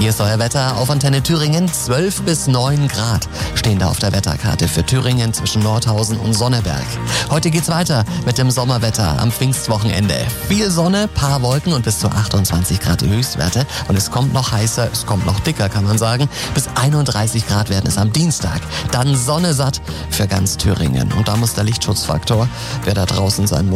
Hier ist euer Wetter auf Antenne Thüringen. 12 bis 9 Grad stehen da auf der Wetterkarte für Thüringen zwischen Nordhausen und Sonneberg. Heute geht's weiter mit dem Sommerwetter am Pfingstwochenende. Viel Sonne, paar Wolken und bis zu 28 Grad die Höchstwerte. Und es kommt noch heißer, es kommt noch dicker, kann man sagen. Bis 31 Grad werden es am Dienstag. Dann Sonne satt für ganz Thüringen. Und da muss der Lichtschutzfaktor, wer da draußen sein muss,